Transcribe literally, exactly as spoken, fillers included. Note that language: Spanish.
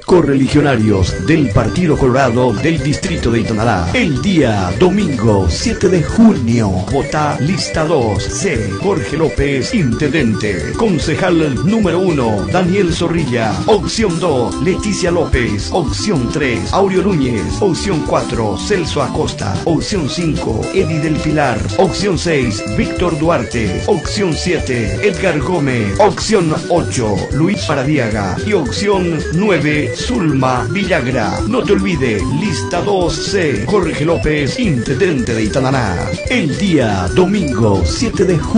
Correligionarios del Partido Colorado del Distrito de Itonalá. El día domingo siete de junio. Vota lista dos C. Jorge López, Intendente. Concejal número uno, Daniel Zorrilla. Opción dos, Leticia López. Opción tres, Aureo Núñez. Opción cuatro, Celso Acosta. Opción cinco, Eddie del Pilar. Opción seis, Víctor Duarte. Opción siete, Edgar Gómez. Opción ocho, Luis Paradiaga. Y opción nueve, Zulma Villagra. No te olvides, lista dos C. Jorge López, Intendente de Itonalá. El día domingo siete de junio.